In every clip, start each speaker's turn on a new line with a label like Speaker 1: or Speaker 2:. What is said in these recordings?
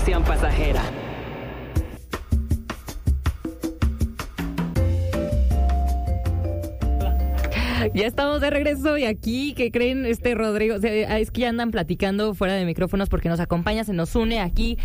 Speaker 1: Conexión Pasajera.
Speaker 2: Ya estamos de regreso y aquí, ¿qué creen? Rodrigo, o sea, es que ya andan platicando fuera de micrófonos porque nos acompaña, se nos une aquí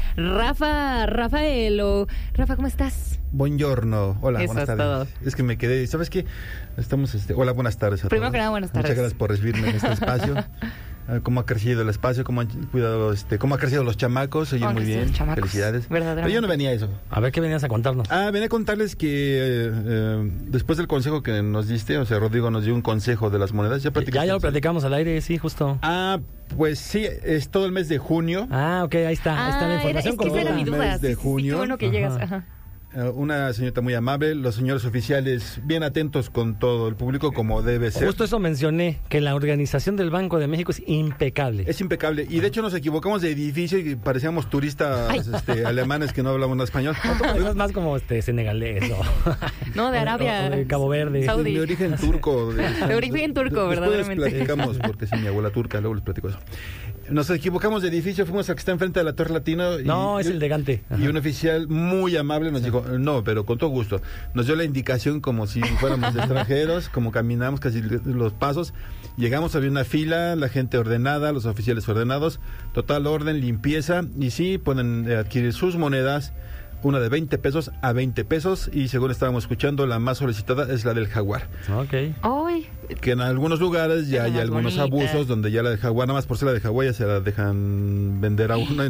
Speaker 2: Rafael. Rafa, ¿cómo estás?
Speaker 3: Buongiorno. Hola,
Speaker 2: Eso
Speaker 3: buenas
Speaker 2: es
Speaker 3: tardes.
Speaker 2: todo.
Speaker 3: Es que me quedé, ¿sabes qué? Estamos, hola, buenas tardes a
Speaker 2: Primero
Speaker 3: todos.
Speaker 2: que nada, buenas tardes.
Speaker 3: Muchas gracias por recibirme en este espacio. Cómo ha crecido el espacio, cómo han cuidado, cómo ha crecido los chamacos, oye, muy bien. Felicidades.
Speaker 2: Verdaderamente.
Speaker 3: Pero yo no venía a eso.
Speaker 4: A ver, ¿qué venías a contarnos?
Speaker 3: Venía a contarles que después del consejo que nos diste, o sea, Rodrigo nos dio un consejo de las monedas.
Speaker 4: Ya lo platicamos al aire, sí, justo.
Speaker 3: Pues sí, es todo el mes de junio.
Speaker 4: Ok, ahí está la información.
Speaker 2: Es que esa era mi duda.
Speaker 3: Mes de junio.
Speaker 2: Qué bueno que llegas. Ajá.
Speaker 3: Una señorita muy amable, los señores oficiales bien atentos con todo el público como debe ser.
Speaker 4: Justo eso mencioné, que la organización del Banco de México es impecable.
Speaker 3: Es impecable, y de hecho nos equivocamos de edificio y parecíamos turistas alemanes que no hablaban español.
Speaker 4: Es más como senegalés
Speaker 2: No, de Arabia.
Speaker 4: o de Cabo Verde.
Speaker 2: Saudí.
Speaker 3: De origen turco.
Speaker 2: De origen turco, verdaderamente.
Speaker 3: Después platicamos, porque sí, mi abuela turca, luego les platico eso. Nos equivocamos de edificio, fuimos al que está enfrente de la Torre Latino.
Speaker 4: Es el de Gante.
Speaker 3: Y un oficial muy amable nos dijo, no, pero con todo gusto. Nos dio la indicación como si fuéramos extranjeros, como caminamos casi los pasos. Llegamos, había una fila, la gente ordenada, los oficiales ordenados, total orden, limpieza, y sí, pueden adquirir sus monedas, una de 20 pesos a 20 pesos, y según estábamos escuchando, la más solicitada es la del jaguar.
Speaker 4: Ok.
Speaker 2: Ay.
Speaker 3: Que en algunos lugares ya hay algunos
Speaker 2: bonita.
Speaker 3: abusos donde ya la de jaguar, nada más por ser la de jaguar, ya se la dejan vender a una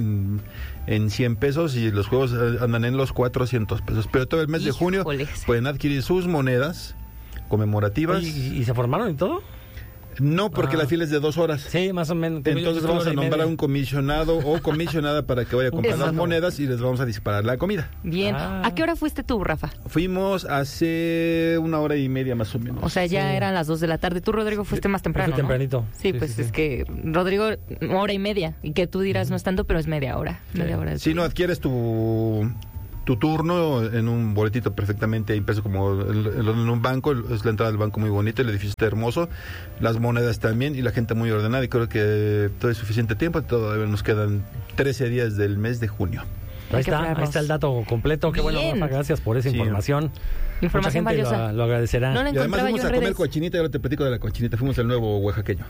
Speaker 3: en 100 pesos y los juegos andan en los 400 pesos. Pero todo el mes de junio pueden adquirir sus monedas conmemorativas.
Speaker 4: ¿Y se formaron y todo?
Speaker 3: No, porque la fila es de 2 horas.
Speaker 4: Sí, más o menos.
Speaker 3: Entonces vamos a nombrar a un comisionado o comisionada para que vaya a comprar las monedas y les vamos a disparar la comida.
Speaker 2: Bien. ¿A qué hora fuiste tú, Rafa?
Speaker 3: Fuimos hace 1 hora y media más o menos.
Speaker 2: O sea, ya eran las 2 de la tarde. Tú, Rodrigo, fuiste más temprano,
Speaker 4: Fui tempranito.
Speaker 2: Sí, pues es que, Rodrigo, 1 hora y media. Y que tú dirás, no es tanto, pero es media hora. Media hora.
Speaker 3: Si no adquieres tu turno en un boletito perfectamente impreso como en un banco, es la entrada del banco muy bonita, el edificio está hermoso, las monedas también y la gente muy ordenada, y creo que todo es suficiente tiempo, todavía nos quedan 13 días del mes de junio.
Speaker 4: Ahí está el dato completo. Qué bueno, Rafa, gracias por esa información.
Speaker 2: Información
Speaker 4: Mucha gente
Speaker 2: valiosa.
Speaker 4: lo agradecerá.
Speaker 2: No la
Speaker 3: y además fuimos a comer
Speaker 2: redes.
Speaker 3: cochinita, y ahora te platico de la cochinita, fuimos al nuevo oaxaqueño.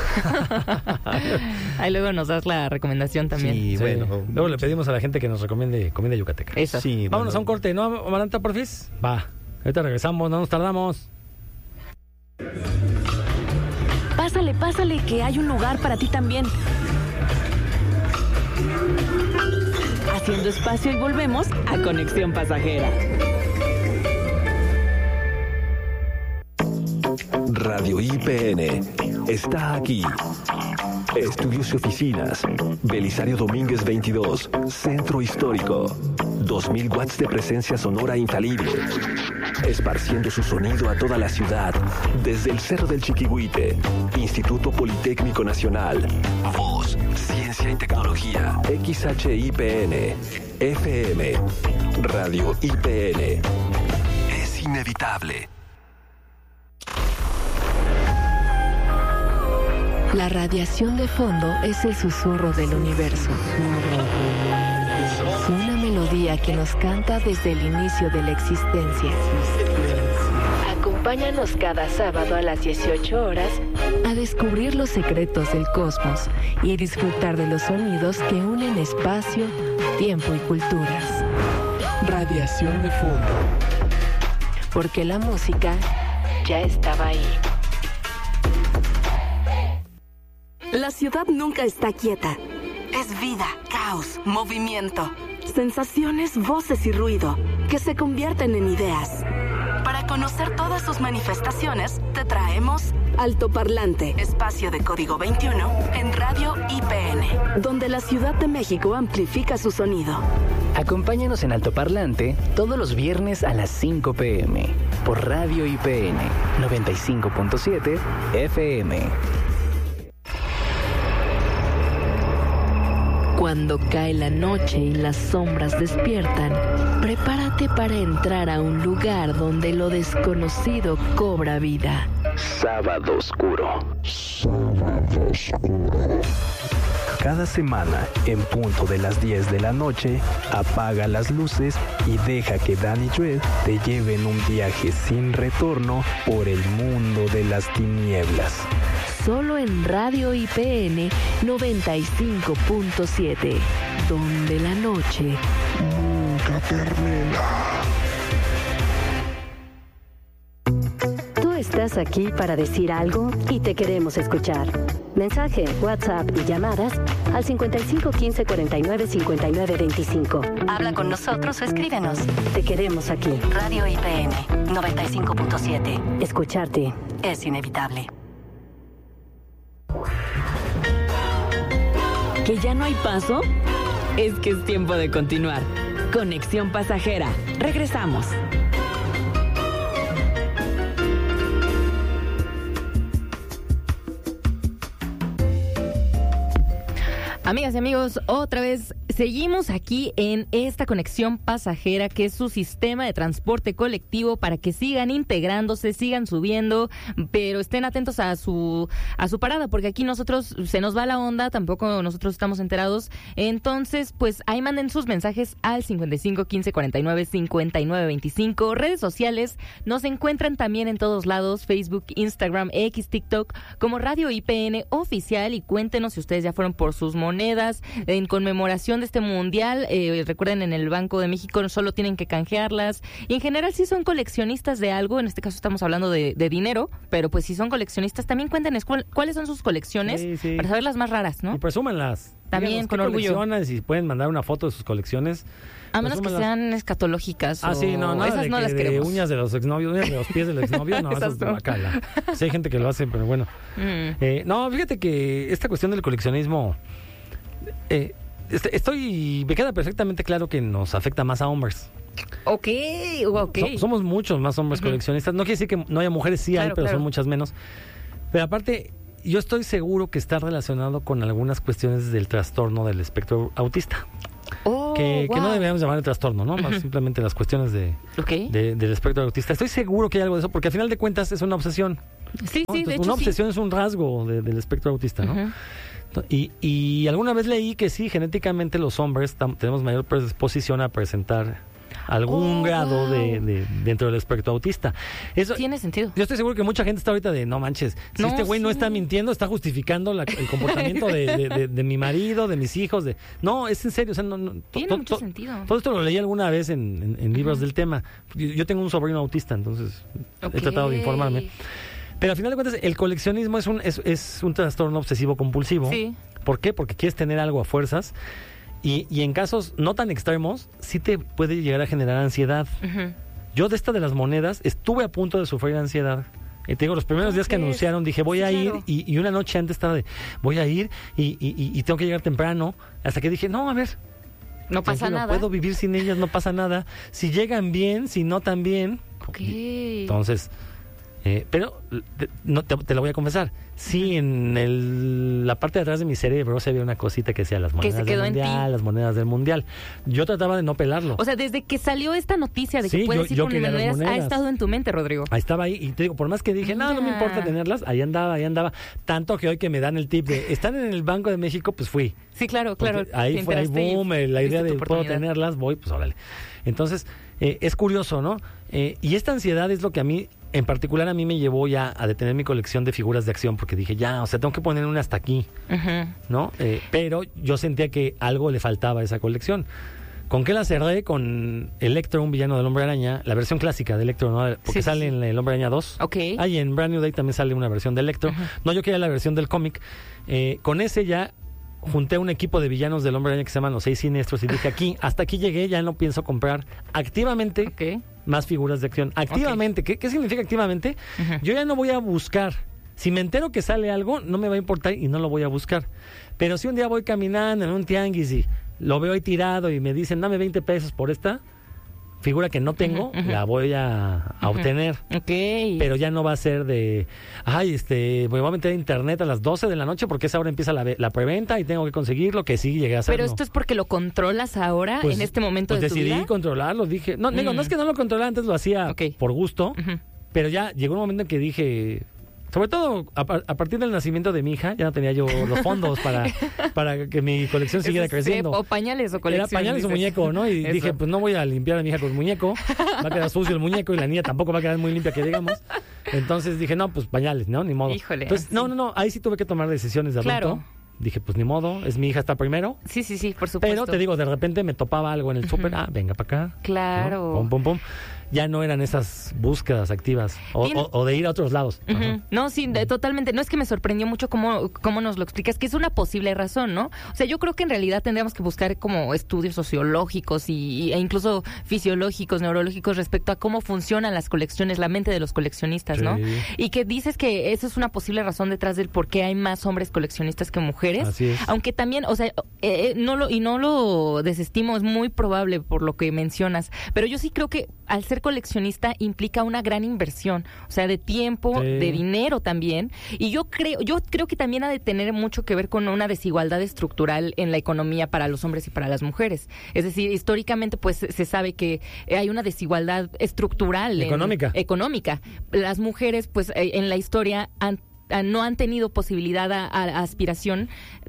Speaker 2: Ahí luego nos das la recomendación también.
Speaker 3: Sí, bueno.
Speaker 4: Luego le pedimos a la gente que nos recomiende comida yucateca.
Speaker 2: Eso.
Speaker 3: Sí,
Speaker 4: Vámonos a un corte, ¿no, Amaranta, porfis? Va, ahorita regresamos, no nos tardamos.
Speaker 5: Pásale, que hay un lugar para ti también. Haciendo espacio y volvemos a Conexión Pasajera.
Speaker 6: Radio IPN está aquí. Estudios y oficinas. Belisario Domínguez 22. Centro Histórico. 2000 watts de presencia sonora infalible. Esparciendo su sonido a toda la ciudad. Desde el Cerro del Chiquihuite. Instituto Politécnico Nacional. Voz, Ciencia y Tecnología. XHIPN. FM. Radio IPN. Es inevitable.
Speaker 7: La radiación de fondo es el susurro del universo. Una melodía que nos canta desde el inicio de la existencia. Acompáñanos cada sábado a las 18 horas a descubrir los secretos del cosmos y disfrutar de los sonidos que unen espacio, tiempo y culturas. Radiación de fondo. Porque la música ya estaba ahí.
Speaker 5: La ciudad nunca está quieta. Es vida, caos, movimiento, sensaciones, voces y ruido que se convierten en ideas. Para conocer todas sus manifestaciones, te traemos Altoparlante, espacio de código 21 en Radio IPN, donde la Ciudad de México amplifica su sonido.
Speaker 8: Acompáñanos en Altoparlante todos los viernes a las 5 p.m. por Radio IPN 95.7 FM.
Speaker 7: Cuando cae la noche y las sombras despiertan, prepárate para entrar a un lugar donde lo desconocido cobra vida.
Speaker 6: Sábado Oscuro. Cada semana, en punto de las 10 de la noche, apaga las luces y deja que Dan y Joel te lleven un viaje sin retorno por el mundo de las tinieblas.
Speaker 7: Solo en Radio IPN 95.7, donde la noche nunca termina.
Speaker 1: Tú estás aquí para decir algo y te queremos escuchar. Mensaje, WhatsApp y llamadas al 55 15 49 59 25. Habla con nosotros o escríbenos. Te queremos aquí. Radio IPN 95.7. Escucharte es inevitable.
Speaker 9: ¿Que ya no hay paso? Es que es tiempo de continuar. Conexión Pasajera. Regresamos.
Speaker 2: Amigas y amigos, otra vez seguimos aquí en esta conexión pasajera, que es su sistema de transporte colectivo, para que sigan integrándose, sigan subiendo, pero estén atentos a su parada, porque aquí nosotros se nos va la onda, tampoco nosotros estamos enterados. Entonces, pues ahí manden sus mensajes al 55 15 49 59 25. Redes sociales nos encuentran también en todos lados: Facebook, Instagram, X, TikTok, como Radio IPN Oficial. Y cuéntenos si ustedes ya fueron por sus monedas en conmemoración de este mundial. Recuerden, en el Banco de México solo tienen que canjearlas. Y en general, si son coleccionistas de algo, en este caso estamos hablando de dinero, pero pues si son coleccionistas, también cuéntenos cuáles son sus colecciones, para saber las más raras, ¿no?
Speaker 4: Y presúmenlas.
Speaker 2: También con orgullo.
Speaker 4: Y si pueden mandar una foto de sus colecciones.
Speaker 2: A menos que sean escatológicas.
Speaker 4: Sí, no,
Speaker 2: esas no las queremos.
Speaker 4: De uñas de los exnovios, uñas de los pies del exnovio, no, esas no. Bacala. Sí, hay gente que lo hace, pero bueno. No, fíjate que esta cuestión del coleccionismo, me queda perfectamente claro que nos afecta más a hombres.
Speaker 2: Ok.
Speaker 4: Somos muchos más hombres coleccionistas. No quiere decir que no haya mujeres, sí hay, pero son muchas menos. Pero aparte, yo estoy seguro que está relacionado con algunas cuestiones del trastorno del espectro autista. Que no deberíamos llamar de trastorno, ¿no? Más simplemente las cuestiones del espectro autista. Estoy seguro que hay algo de eso, porque al final de cuentas es una obsesión.
Speaker 2: Sí,
Speaker 4: ¿no?
Speaker 2: sí,
Speaker 4: Entonces,
Speaker 2: de hecho,
Speaker 4: una obsesión es un rasgo del espectro autista, ¿no? Y alguna vez leí que sí, genéticamente los hombres tenemos mayor predisposición a presentar algún grado de dentro del espectro autista. Eso
Speaker 2: tiene sentido.
Speaker 4: Yo estoy seguro que mucha gente está ahorita de, no manches, si este güey no está mintiendo, está justificando el comportamiento de mi marido, de mis hijos. No, es en serio. O sea,
Speaker 2: tiene mucho sentido.
Speaker 4: Todo esto lo leí alguna vez en libros del tema. Yo tengo un sobrino autista, entonces he tratado de informarme. Pero al final de cuentas, el coleccionismo es un trastorno obsesivo compulsivo. Sí. ¿Por qué? Porque quieres tener algo a fuerzas. Y en casos no tan extremos, sí te puede llegar a generar ansiedad. Yo de las monedas estuve a punto de sufrir ansiedad. Te digo, los primeros días que anunciaron, dije, voy a ir. Y una noche antes estaba de, voy a ir y tengo que llegar temprano. Hasta que dije, no, a ver.
Speaker 2: No pasa nada.
Speaker 4: Puedo vivir sin ellas, no pasa nada. Si llegan bien, si no tan bien. Entonces... pero te lo voy a confesar. Sí, en la parte de atrás de mi cerebro se había una cosita que decía las monedas del mundial, las monedas del mundial. Yo trataba de no pelarlo.
Speaker 2: O sea, desde que salió esta noticia de que puedes ir por monedas, ha estado en tu mente, Rodrigo.
Speaker 4: Ahí estaba ahí, y te digo, por más que dije, no me importa tenerlas, ahí andaba. Tanto que hoy que me dan el tip de, están en el Banco de México, pues fui.
Speaker 2: Sí, claro.
Speaker 4: Ahí fue, boom, la idea de puedo tenerlas, voy, pues órale. Entonces, es curioso, ¿no? Y esta ansiedad es lo que a mí, en particular a mí me llevó ya a detener mi colección de figuras de acción, porque dije, tengo que poner una hasta aquí, ¿no? Pero yo sentía que algo le faltaba a esa colección. ¿Con qué la cerré? Con Electro, un villano del Hombre Araña, la versión clásica de Electro, ¿no? Porque sale en el Hombre Araña 2. Y en Brand New Day también sale una versión de Electro. No, yo quería la versión del cómic. Con ese ya junté un equipo de villanos del Hombre Araña que se llaman los 6 Siniestros y dije, hasta aquí llegué, ya no pienso comprar activamente más figuras de acción. Activamente, ¿qué significa activamente? Yo ya no voy a buscar. Si me entero que sale algo, no me va a importar y no lo voy a buscar. Pero si un día voy caminando en un tianguis y lo veo ahí tirado y me dicen, dame 20 pesos por esta figura que no tengo, la voy a obtener. Pero ya no va a ser de, me voy a meter a internet a las 12 de la noche porque esa hora empieza la preventa y tengo que conseguirlo, que sí llegué a hacer.
Speaker 2: Pero esto es porque lo controlas ahora, en este momento de tu vida.
Speaker 4: Decidí controlarlo, dije, no es que no lo controlaba, antes lo hacía por gusto, pero ya llegó un momento en que dije, Sobre todo a partir del nacimiento de mi hija, ya no tenía yo los fondos para que mi colección siguiera creciendo.
Speaker 2: O pañales o colección.
Speaker 4: Era pañales o muñeco, ¿no? Y dije, pues no voy a limpiar a mi hija con muñeco, va a quedar sucio el muñeco y la niña tampoco va a quedar muy limpia, que digamos. Entonces dije, no, pues pañales, ¿no? Ni modo.
Speaker 2: Híjole.
Speaker 4: Entonces, no, ahí sí tuve que tomar decisiones de adulto.
Speaker 2: Claro.
Speaker 4: Dije, pues ni modo, es mi hija está primero.
Speaker 2: Sí, por supuesto.
Speaker 4: Pero te digo, de repente me topaba algo en el súper, venga para acá.
Speaker 2: Claro.
Speaker 4: ¿No? Pum, pum, pum. Ya no eran esas búsquedas activas o de ir a otros lados.
Speaker 2: No, sí, totalmente. No, es que me sorprendió mucho cómo nos lo explicas, que es una posible razón, ¿no? O sea, yo creo que en realidad tendríamos que buscar como estudios sociológicos e incluso fisiológicos, neurológicos respecto a cómo funcionan las colecciones, la mente de los coleccionistas, ¿no? Y que dices que esa es una posible razón detrás del por qué hay más hombres coleccionistas que mujeres.
Speaker 4: Así es.
Speaker 2: Aunque también, o sea, no lo desestimo, es muy probable por lo que mencionas, pero yo sí creo que al ser coleccionista implica una gran inversión, o sea, de tiempo, de dinero también, y yo creo que también ha de tener mucho que ver con una desigualdad estructural en la economía para los hombres y para las mujeres. Es decir, históricamente pues se sabe que hay una desigualdad estructural económica. Las mujeres pues en la historia no han tenido posibilidad a aspiración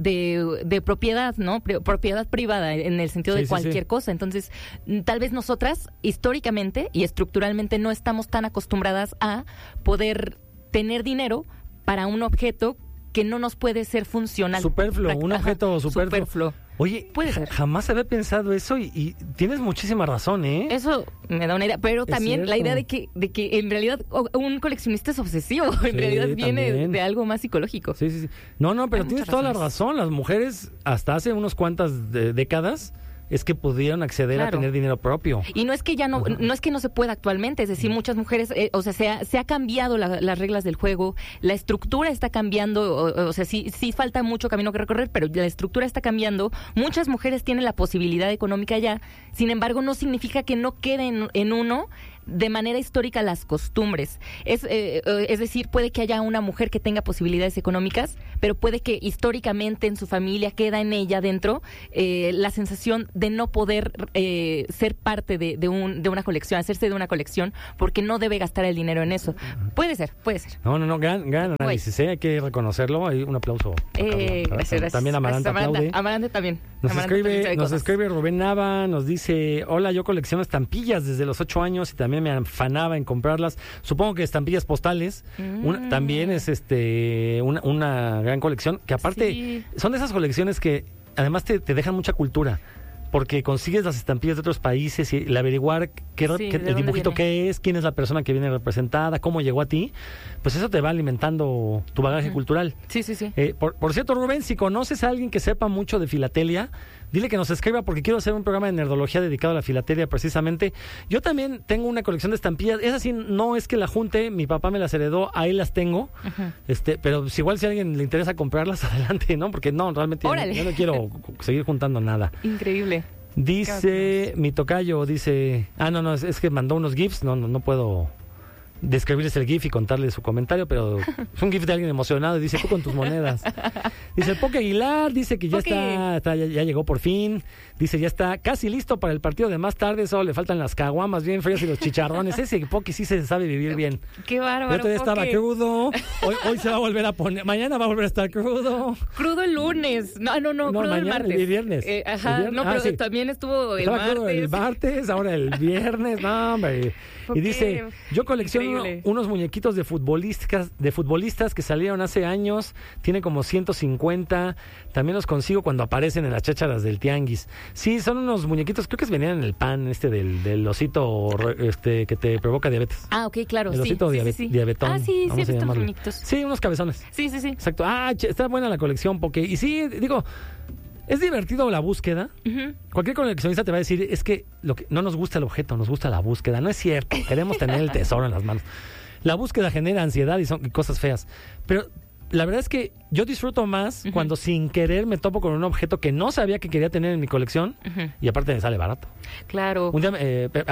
Speaker 2: de propiedad, ¿no? Propiedad privada en el sentido de cualquier cosa. Entonces, tal vez nosotras históricamente y estructuralmente no estamos tan acostumbradas a poder tener dinero para un objeto que no nos puede ser funcional.
Speaker 4: Superfluo, un objeto superfluo. Oye, puede ser. Jamás había pensado eso y tienes muchísima razón, ¿eh?
Speaker 2: Eso me da una idea, pero también la idea de que en realidad un coleccionista es obsesivo, en realidad viene de algo más psicológico.
Speaker 4: Sí. No, pero tienes toda la razón. Las mujeres hasta hace unas cuantas décadas es que pudieron acceder a tener dinero propio.
Speaker 2: Y no es que no es que no se pueda actualmente, es decir, muchas mujeres, o sea, se ha cambiado las reglas del juego, la estructura está cambiando, o sea, sí falta mucho camino que recorrer, pero la estructura está cambiando, muchas mujeres tienen la posibilidad económica ya, sin embargo, no significa que no queden en uno de manera histórica las costumbres. Es decir, puede que haya una mujer que tenga posibilidades económicas, pero puede que históricamente en su familia queda en ella dentro la sensación de no poder ser parte de una colección, hacerse de una colección, porque no debe gastar el dinero en eso. Puede ser.
Speaker 4: No, gran análisis, hay que reconocerlo. Hay un aplauso.
Speaker 2: Gracias.
Speaker 4: También Amaranta aplaude.
Speaker 2: Amaranta también.
Speaker 4: Nos escribe Rubén Nava, nos dice, hola, yo colecciono estampillas desde los 8 años y también me afanaba en comprarlas. Supongo que estampillas postales. También es una gran colección, que aparte son de esas colecciones que además te dejan mucha cultura, porque consigues las estampillas de otros países y el averiguar el dibujito qué es, quién es la persona que viene representada, cómo llegó a ti, pues eso te va alimentando tu bagaje cultural.
Speaker 2: Sí.
Speaker 4: Por cierto, Rubén, si conoces a alguien que sepa mucho de filatelia, dile que nos escriba, porque quiero hacer un programa de nerdología dedicado a la filatelia precisamente. Yo también tengo una colección de estampillas. Es así, no es que la junte, mi papá me las heredó, ahí las tengo. Pero igual si a alguien le interesa comprarlas, adelante, ¿no? Porque no, realmente yo no quiero seguir juntando nada.
Speaker 2: Increíble.
Speaker 4: Dice, mi tocayo, dice... no, es que mandó unos GIFs, no puedo describirles el GIF y contarles su comentario, pero es un GIF de alguien emocionado y dice, tú con tus monedas. Dice, el Poke Aguilar, dice que ya llegó por fin, dice, ya está casi listo para el partido de más tarde, solo le faltan las caguamas bien frías y los chicharrones. Ese Poke sí se sabe vivir bien.
Speaker 2: Qué bárbaro,
Speaker 4: todavía estaba crudo, hoy se va a volver a poner, mañana va a volver a estar crudo.
Speaker 2: Crudo el lunes, no, crudo mañana, el martes.
Speaker 4: El viernes.
Speaker 2: Pero también estuvo el martes.
Speaker 4: Crudo el martes, ahora el viernes, no, hombre. Y dice, yo colecciono unos muñequitos de futbolistas que salieron hace años, tiene como 150, también los consigo cuando aparecen en las chácharas del tianguis. Sí, son unos muñequitos, creo que venían en el pan del osito que te provoca diabetes.
Speaker 2: Ok, claro,
Speaker 4: el osito diabetón.
Speaker 2: Sí, he visto unos muñequitos.
Speaker 4: Sí, unos cabezones.
Speaker 2: Sí.
Speaker 4: Exacto. Está buena la colección, porque y sí, digo... Es divertido la búsqueda. Cualquier coleccionista te va a decir, es que no nos gusta el objeto, nos gusta la búsqueda. No es cierto, queremos tener el tesoro en las manos. La búsqueda genera ansiedad y son cosas feas. Pero la verdad es que yo disfruto más cuando sin querer me topo con un objeto que no sabía que quería tener en mi colección y aparte me sale barato.
Speaker 2: Claro.
Speaker 4: Un día
Speaker 2: no,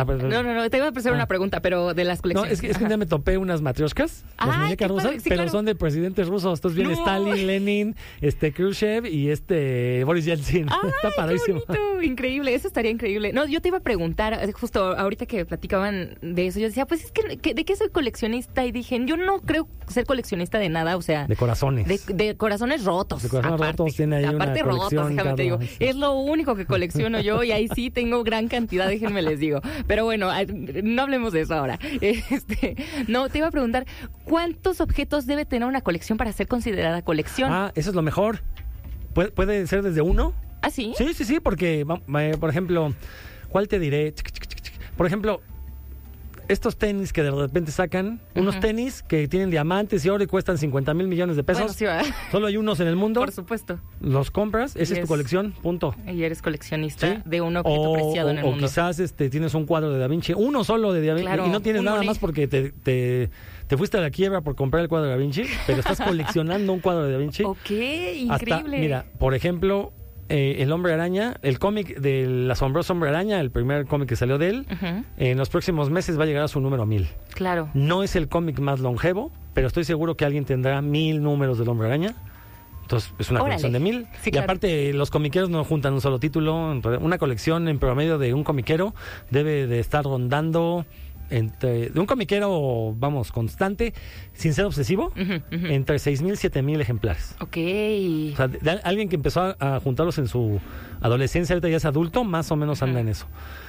Speaker 2: te iba a hacer una pregunta, pero de las colecciones.
Speaker 4: No, es que un día me topé unas matrioshkas, las muñecas rusas, pero son de presidentes rusos. Entonces viene Stalin, Lenin, Khrushchev y Boris Yeltsin. Está padrísimo.
Speaker 2: increíble, eso estaría increíble. No, yo te iba a preguntar, justo ahorita que platicaban de eso, yo decía, pues es que ¿de qué soy coleccionista? Y dije, yo no creo ser coleccionista de nada, o sea...
Speaker 4: De corazones.
Speaker 2: De corazones rotos.
Speaker 4: De corazones rotos, tiene ahí
Speaker 2: aparte
Speaker 4: una colección,
Speaker 2: rotos, déjame te digo.
Speaker 4: sí.
Speaker 2: Es lo único que colecciono yo y ahí sí tengo gran cantidad, déjenme les digo. Pero bueno, no hablemos de eso ahora. No, te iba a preguntar, ¿cuántos objetos debe tener una colección para ser considerada colección?
Speaker 4: Ah, eso es lo mejor. ¿Puede ser desde uno?
Speaker 2: ¿Ah, sí?
Speaker 4: Sí, porque, por ejemplo, ¿cuál te diré? Por ejemplo, estos tenis que de repente sacan, unos tenis que tienen diamantes y oro y cuestan 50 mil millones de pesos.
Speaker 2: Bueno, sí,
Speaker 4: solo hay unos en el mundo.
Speaker 2: Por supuesto.
Speaker 4: Los compras, esa es tu colección, punto.
Speaker 2: Y eres coleccionista
Speaker 4: ¿sí?
Speaker 2: de un objeto preciado en el mundo.
Speaker 4: O quizás tienes un cuadro de Da Vinci, uno solo de Da Vinci, claro, y no tienes nada más porque te fuiste a la quiebra por comprar el cuadro de Da Vinci, pero estás coleccionando un cuadro de Da Vinci.
Speaker 2: Ok, increíble.
Speaker 4: Hasta, mira, por ejemplo, El Hombre Araña, el cómic del asombroso Hombre Araña, el primer cómic que salió de él, en los próximos meses va a llegar a su número 1000.
Speaker 2: Claro.
Speaker 4: No es el cómic más longevo, pero estoy seguro que alguien tendrá 1000 números del Hombre Araña. Entonces, es una colección de 1000.
Speaker 2: Sí,
Speaker 4: y aparte, los comiqueros no juntan un solo título. Una colección en promedio de un comiquero debe de estar rondando de un comiquero, vamos, constante, sin ser obsesivo, entre 6,000 y 7,000 ejemplares.
Speaker 2: Ok.
Speaker 4: O sea, alguien que empezó a juntarlos en su adolescencia, ahorita ya es adulto, más o menos anda en eso.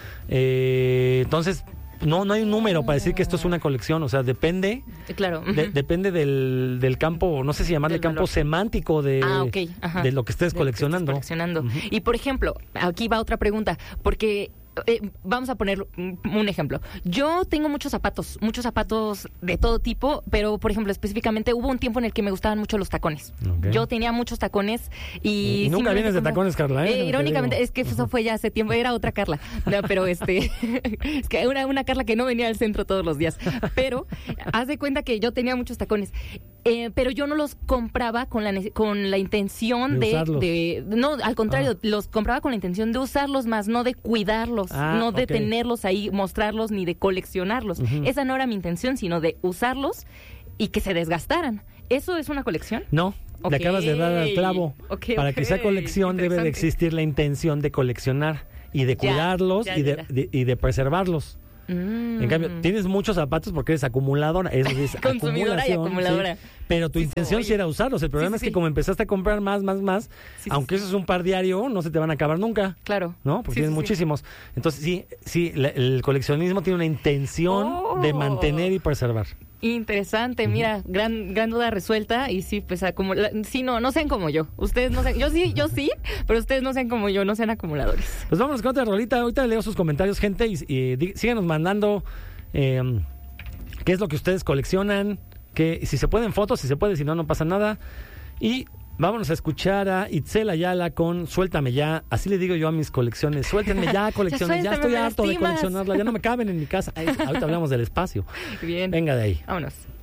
Speaker 4: Entonces, no hay un número para decir que esto es una colección, o sea, depende.
Speaker 2: Claro.
Speaker 4: Depende del campo, no sé si llamarle campo semántico de lo que estés coleccionando.
Speaker 2: Y por ejemplo, aquí va otra pregunta, porque vamos a poner un ejemplo. Yo tengo muchos zapatos de todo tipo, pero por ejemplo, específicamente hubo un tiempo en el que me gustaban mucho los tacones. Okay. Yo tenía muchos tacones y
Speaker 4: nunca vienes de tacones, Carla.
Speaker 2: Irónicamente, es que eso fue ya hace tiempo, era otra Carla. No, pero es que era una Carla que no venía al centro todos los días. Pero haz de cuenta que yo tenía muchos tacones. Pero yo no los compraba con la intención de no, al contrario, los compraba con la intención de usarlos más, no de cuidarlos, no de tenerlos ahí, mostrarlos, ni de coleccionarlos. Esa no era mi intención, sino de usarlos y que se desgastaran. ¿Eso es una colección?
Speaker 4: No, le acabas de dar al clavo. Para que sea colección debe de existir la intención de coleccionar y de cuidarlos y de preservarlos. En cambio, tienes muchos zapatos porque eres acumuladora. Eso es
Speaker 2: consumidora y acumuladora.
Speaker 4: ¿sí? Pero tu intención sí era usarlos. El problema es que como empezaste a comprar más, aunque eso es un par diario, no se te van a acabar nunca.
Speaker 2: Claro.
Speaker 4: ¿No? Porque tienes muchísimos. Entonces, el coleccionismo tiene una intención de mantener y preservar.
Speaker 2: Interesante, mira, gran duda resuelta. Y sí, pues no sean como yo. Ustedes no sean, yo sí, pero ustedes no sean como yo, no sean acumuladores.
Speaker 4: Pues vámonos con otra rolita. Ahorita leo sus comentarios, gente, y síganos mandando qué es lo que ustedes coleccionan, que si se pueden fotos, si se puede, si no, no pasa nada. Y vámonos a escuchar a Itzel Ayala con Suéltame Ya. Así le digo yo a mis colecciones. Suéltenme ya, colecciones. Ya estoy harto de coleccionarla. Ya no me caben en mi casa. Ahorita hablamos del espacio.
Speaker 2: Bien.
Speaker 4: Venga de ahí.
Speaker 2: Vámonos.